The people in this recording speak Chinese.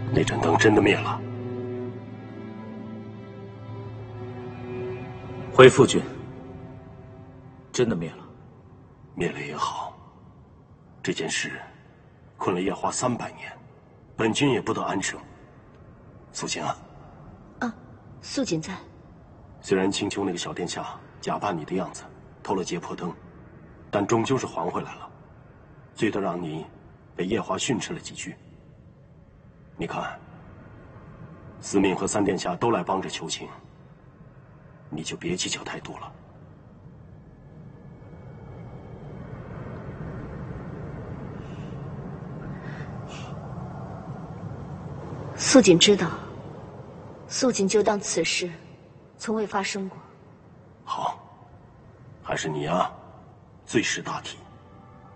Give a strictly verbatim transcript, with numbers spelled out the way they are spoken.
那盏灯真的灭了。 回父君，真的灭了。 灭了也好，这件事困了夜华三百年，本君也不得安生。素锦啊， 啊，素锦在。 虽然青丘那个小殿下假扮你的样子，偷了劫魄灯，但终究是还回来了，最多让你被夜华训斥了几句。你看，司命和三殿下都来帮着求情，你就别计较太多了。 素锦知道，素锦就当此事从未发生过。 好，还是你啊，最识大体。